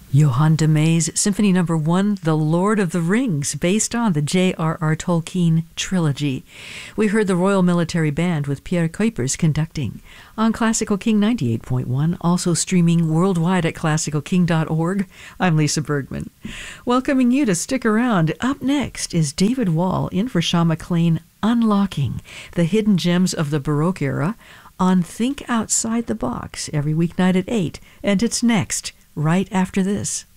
Johann de Meys, Symphony No. 1, The Lord of the Rings, based on the J.R.R. Tolkien trilogy. We heard the Royal Military Band with Pierre Kuipers conducting on Classical King 98.1, also streaming worldwide at classicalking.org. I'm Lisa Bergman, welcoming you to stick around. Up next is David Wall in for Sean McLean, unlocking the hidden gems of the Baroque era on Think Outside the Box every weeknight at 8, and it's next, right after this.